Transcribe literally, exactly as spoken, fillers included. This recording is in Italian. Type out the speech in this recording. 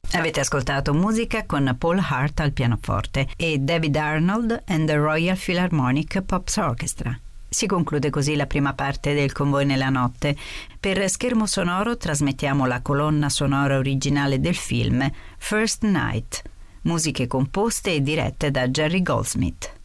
Avete ascoltato musica con Paul Hart al pianoforte e David Arnold and the Royal Philharmonic Pops Orchestra. Si conclude così la prima parte del Con voi nella notte. Per Schermo Sonoro trasmettiamo la colonna sonora originale del film First Night, musiche composte e dirette da Jerry Goldsmith.